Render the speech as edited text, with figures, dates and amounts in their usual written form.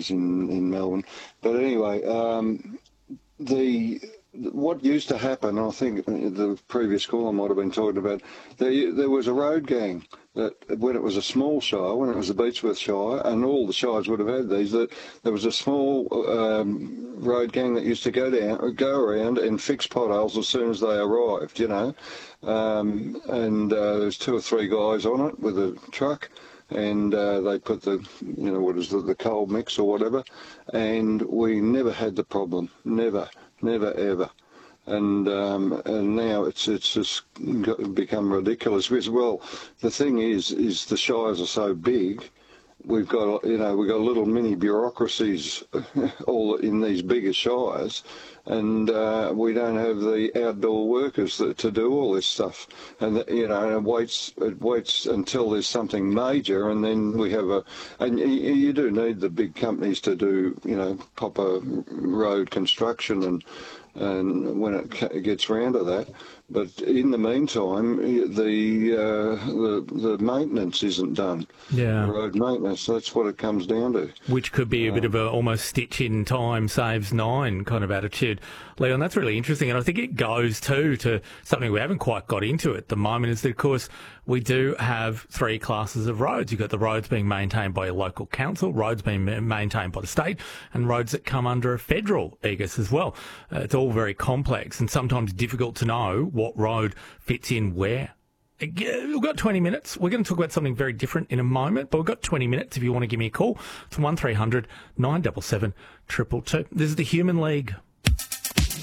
places in Melbourne. But anyway, what used to happen, I think the previous caller might have been talking about, there was a road gang that when it was a small shire, when it was the Beechworth Shire, and all the shires would have had these, that there was a small road gang that used to go around and fix potholes as soon as they arrived, you know. And there's 2 or 3 guys on it with a truck, and they put the, you know, what is the coal mix or whatever, and we never had the problem, never ever. And now it's just become ridiculous. Because, well, the thing is the shires are so big. We've got little mini bureaucracies all in these bigger shires, and we don't have the outdoor workers to do all this stuff. And it waits until there's something major, and then we have and you do need the big companies to do, you know, proper road construction and when it gets round to that. But in the meantime, the maintenance isn't done. Yeah. The road maintenance, that's what it comes down to. Which could be a bit of a almost stitch in time saves 9 kind of attitude. Leon, that's really interesting. And I think it goes too to something we haven't quite got into at the moment, is that, of course, we do have 3 classes of roads. You've got the roads being maintained by a local council, roads being maintained by the state, and roads that come under a federal aegis as well. It's all very complex and sometimes difficult to know what road fits in where. We've got 20 minutes. We're going to talk about something very different in a moment, but we've got 20 minutes if you want to give me a call. It's 1300 977 222. This is the Human League.